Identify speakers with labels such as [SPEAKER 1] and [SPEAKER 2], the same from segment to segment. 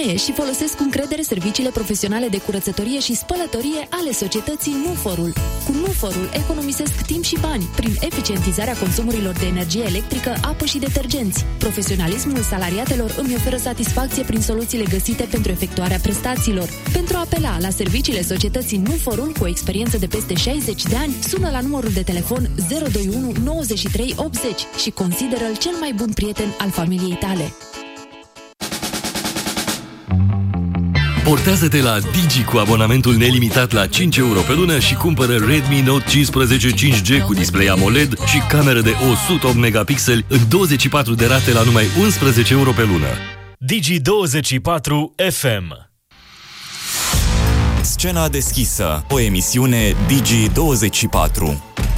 [SPEAKER 1] nevoie și folosesc cu încredere serviciile profesionale de curățătorie și spălătorie ale societății Nuforul. Cu Nuforul economisesc timp și bani prin eficientizarea consumurilor de energie electrică, apă și detergenți. Profesionalismul salariatelor îmi oferă satisfacție prin soluțiile găsite pentru efectuarea prestațiilor. Pentru a apela la serviciile societății Nuforul cu o experiență de peste 60 de ani, sună la numărul de telefon 021 93 80 și consideră-l cel mai bun prieten al familiei tale.
[SPEAKER 2] Portează-te la Digi cu abonamentul nelimitat la 5 euro pe lună și cumpără Redmi Note 15 5G cu display AMOLED și cameră de 108 megapixeli în 24 de rate la numai 11 euro pe lună.
[SPEAKER 3] Digi24 FM.
[SPEAKER 4] Scena deschisă, o emisiune Digi24.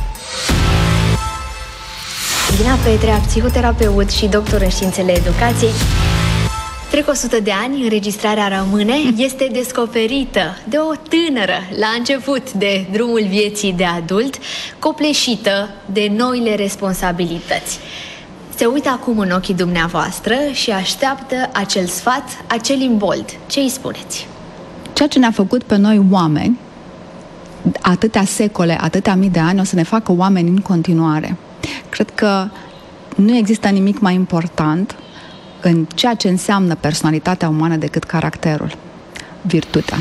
[SPEAKER 5] Dina Petrea, psihoterapeut și doctor în științele educației. Trec 100 de ani, înregistrarea rămâne, este descoperită de o tânără la început de drumul vieții de adult, copleșită de noile responsabilități. Se uită acum în ochii dumneavoastră și așteaptă acel sfat, acel imbold. Ce îi spuneți?
[SPEAKER 6] Ceea ce ne-a făcut pe noi oameni, atâtea secole, atâtea mii de ani, o să ne facă oameni în continuare. Cred că nu există nimic mai important în ceea ce înseamnă personalitatea umană decât caracterul, virtutea.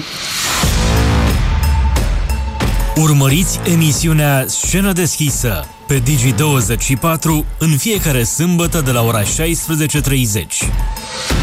[SPEAKER 3] Urmăriți emisiunea Scenă deschisă pe Digi24 în fiecare sâmbătă de la ora 16:30.